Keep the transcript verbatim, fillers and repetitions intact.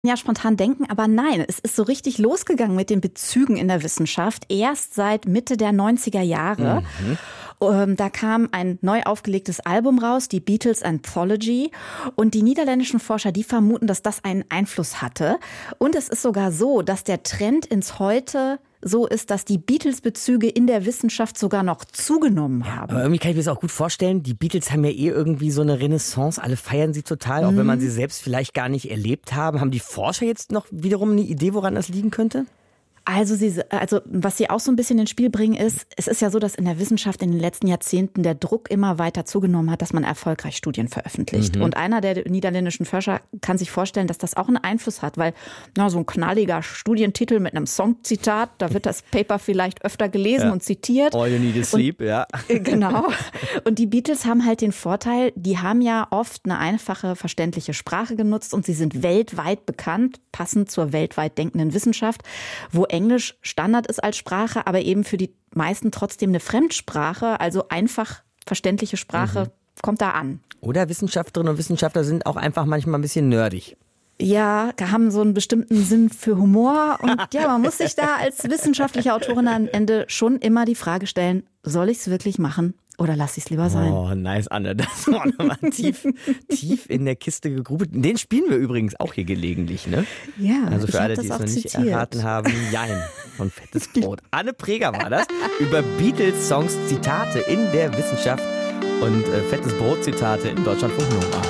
Ja, spontan denken, aber nein, es ist so richtig losgegangen mit den Bezügen in der Wissenschaft erst seit Mitte der neunziger Jahre. Mhm. Ähm, da kam ein neu aufgelegtes Album raus, die Beatles Anthology. Und die niederländischen Forscher, die vermuten, dass das einen Einfluss hatte. Und es ist sogar so, dass der Trend ins Heute so ist, dass die Beatles-Bezüge in der Wissenschaft sogar noch zugenommen haben. Aber irgendwie kann ich mir das auch gut vorstellen. Die Beatles haben ja eh irgendwie so eine Renaissance. Alle feiern sie total, auch mhm. wenn man sie selbst vielleicht gar nicht erlebt haben. Haben die Forscher jetzt noch wiederum eine Idee, woran das liegen könnte? Also, sie, also was sie auch so ein bisschen ins Spiel bringen ist, es ist ja so, dass in der Wissenschaft in den letzten Jahrzehnten der Druck immer weiter zugenommen hat, dass man erfolgreich Studien veröffentlicht. Mhm. Und einer der niederländischen Forscher kann sich vorstellen, dass das auch einen Einfluss hat, weil na, so ein knalliger Studientitel mit einem Songzitat, da wird das Paper vielleicht öfter gelesen ja. und zitiert. All you need is sleep, und, ja. Genau. Und die Beatles haben halt den Vorteil, die haben ja oft eine einfache, verständliche Sprache genutzt und sie sind weltweit bekannt, passend zur weltweit denkenden Wissenschaft, wo Englisch Standard ist als Sprache, aber eben für die meisten trotzdem eine Fremdsprache, also einfach verständliche Sprache, mhm. kommt da an. Oder Wissenschaftlerinnen und Wissenschaftler sind auch einfach manchmal ein bisschen nerdig. Ja, haben so einen bestimmten Sinn für Humor und ja, man muss sich da als wissenschaftliche Autorin am Ende schon immer die Frage stellen, soll ich es wirklich machen? Oder lass ich es lieber sein? Oh, nice, Anne. Das war nochmal tief, tief in der Kiste gegrubelt. Den spielen wir übrigens auch hier gelegentlich, ne? Ja, also für ich alle, hab die das es noch auch nicht zitiert. erraten haben, Jein von Fettes Brot. Anne Preger war das. Über Beatles-Songs, Zitate in der Wissenschaft und äh, Fettes Brot-Zitate in Deutschlandfunk Nova.